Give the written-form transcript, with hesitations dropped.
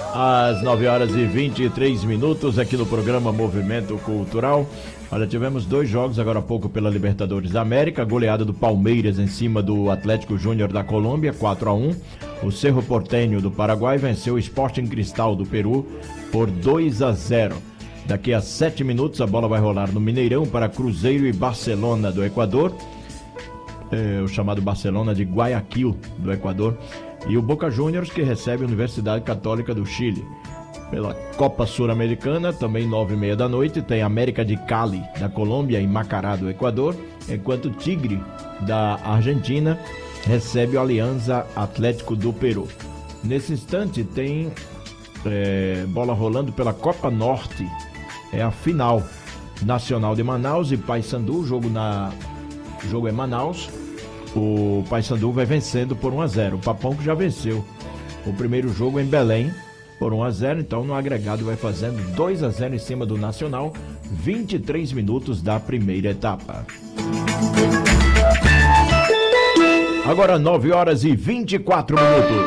Às 9 horas e 23 minutos aqui no programa Movimento Cultural. Olha, tivemos dois jogos agora há pouco pela Libertadores da América. A goleada do Palmeiras em cima do Atlético Júnior da Colômbia, 4-1. O Cerro Porteño do Paraguai venceu o Sporting Cristal do Peru por 2-0. Daqui a 7 minutos a bola vai rolar no Mineirão para Cruzeiro e Barcelona do Equador. O chamado Barcelona de Guayaquil do Equador. E o Boca Juniors, que recebe a Universidade Católica do Chile. Pela Copa Sul-Americana, também 9h30 da noite, tem América de Cali da Colômbia e Macará do Equador, enquanto o Tigre da Argentina recebe o Alianza Atlético do Peru. Nesse instante tem bola rolando pela Copa Norte, é a final. Nacional de Manaus e Paysandu, o jogo é Manaus. O Paysandu vai vencendo por 1-0. O Papão que já venceu o primeiro jogo em Belém por 1-0, então no agregado vai fazendo 2-0 em cima do Nacional, 23 minutos da primeira etapa. Agora 9 horas e 24 minutos.